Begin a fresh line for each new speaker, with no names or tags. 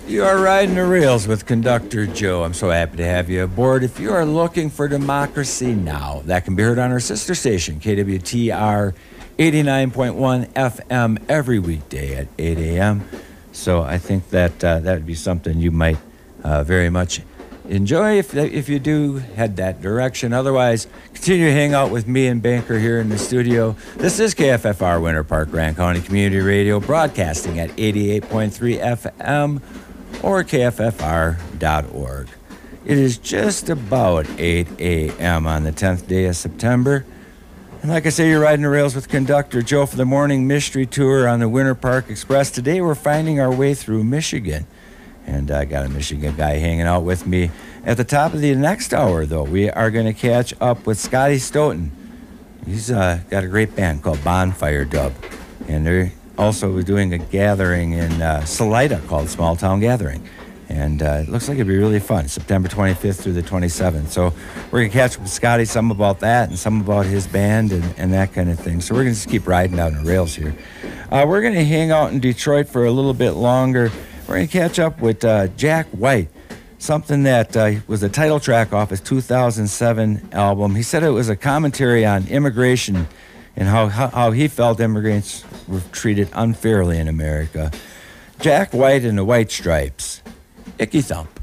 You are riding the rails with Conductor Joe. I'm so happy to have you aboard. If you are looking for democracy now, that can be heard on our sister station, KWTR 89.1 FM, every weekday at 8 a.m. So I think that that would be something you might very much enjoy if you do head that direction. Otherwise, continue to hang out with me and Banker here in the studio. This is KFFR Winter Park, Grand County Community Radio, broadcasting at 88.3 FM or KFFR.org. It is just about 8 a.m. on the 10th day of September. And like I say, you're riding the rails with Conductor Joe for the morning mystery tour on the Winter Park Express. Today we're finding our way through Michigan. And I got a Michigan guy hanging out with me. At the top of the next hour, though, we are going to catch up with Scotty Stoughton. He's got a great band called Bonfire Dub. And they're also doing a gathering in Salida called Small Town Gathering. And it looks like it'd be really fun, September 25th through the 27th. So we're going to catch up with Scotty, some about that and some about his band and that kind of thing. So we're going to just keep riding down the rails here. We're going to hang out in Detroit for a little bit longer. We're going to catch up with Jack White, something that was the title track off his 2007 album. He said it was a commentary on immigration and how he felt immigrants were treated unfairly in America. Jack White and the White Stripes. Icky Thump.